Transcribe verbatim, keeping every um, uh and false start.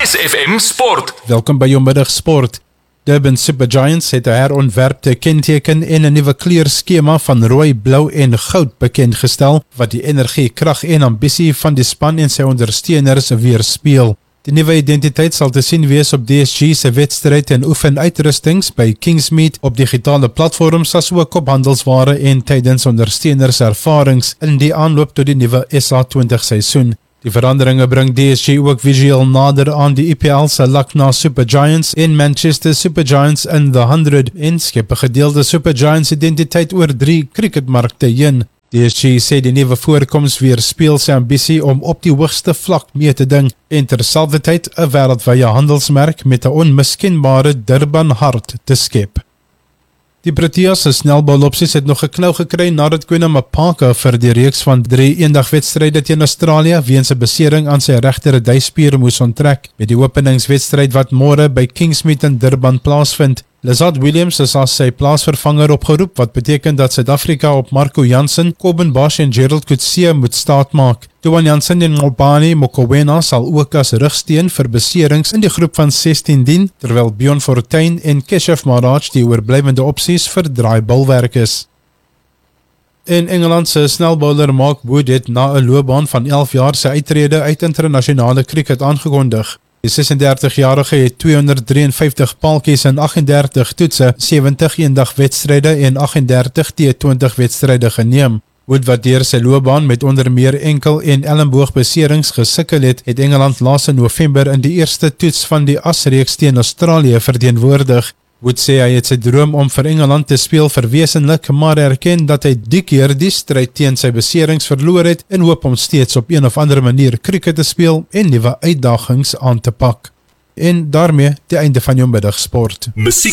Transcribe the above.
S F M Sport. Welkom by jou middag sport. Durban Supergiants het 'n herontwerpte kenteken en 'n nuwe kleurskema van rooi, blou en goud bekendgestel wat die energie, krag en ambisie van die span en sy ondersteuners weerspieël. Die nuwe identiteit sal te sien wees op D S G se wedstryd en oefenuitrustings by Kingsmead op digitale platforms as ook op handelsware en tydens ondersteuners ervarings in die aanloop tot die nuwe S A twintig seisoen. Die veranderinge bring D S G ook visueel nader aan die I P L se Lucknow Supergiants en Manchester Supergiants in the honderd en skep 'n gedeelde Supergiants identiteit oor drie cricketmarkte heen. D S G sê die nuwe voorkoms weerspieël sy ambisie om op die hoogste vlak mee te ding en terselfdertyd 'n wêreldwye handelsmerk met 'n onmiskenbare Durban hart te skep. Die Proteas se snelbalopsies het nog geknou gekry nadat Quinn Mapaka vir die reeks van drie eendagwedstryde teen Australië weens 'n besering aan sy regter duispier moes onttrek met die openingswedstryd wat môre by Kingsmead in Durban plaasvind. Lazard Williams is as sy plaasvervanger opgeroep wat beteken dat Suid-Afrika op Marco Jansen, Coben Bosch en Gerald Coetzee moet staatmaak. Duan Jansen en Albani Mokoena sal ook as rugsteen vir beserings in die groep van sestien dien, terwyl Bjorn Fortuin en Keshav Maharaj die oorblywende opsies vir draaibolwerk is. In Engeland se snelbowler Mark Wood het na 'n loopbaan van elf jaar sy uittrede uit internasionale cricket aangekondig. Die ses-en-dertig-jarige het tweehonderddrieënvyftig paaltjies in agt en dertig toetse, sewentig eendagwedstryde en agt en dertig T twintig wedstryde geneem. Wood wat deur sy loopbaan met onder meer enkel en elmboogbeserings gesukkel het, het Engeland laas in November in die eerste toets van die asreeks teen Australië verteenwoordig. Wood sê hy het sy droom om vir Engeland te speel verwesenlik, maar erken dat hy die keer die stryd teen sy beserings verloor het en hoop om steeds op een of ander manier cricket te speel en nuwe uitdagings aan te pak. En daarmee die einde van jou middagsport.